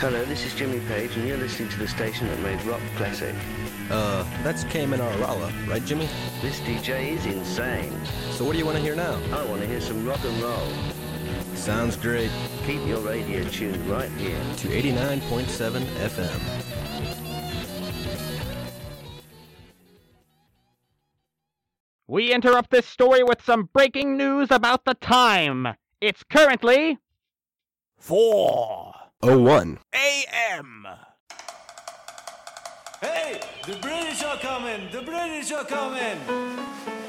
Hello, this is Jimmy Page, and you're listening to the station that made rock classic. That's KMNR Rala, right, Jimmy? This DJ is insane. So what do you want to hear now? I want to hear some rock and roll. Sounds great. Keep your radio tuned right here to 89.7 FM. We interrupt this story with some breaking news about the time. It's currently 4:01 a.m. Hey, the British are coming! The British are coming!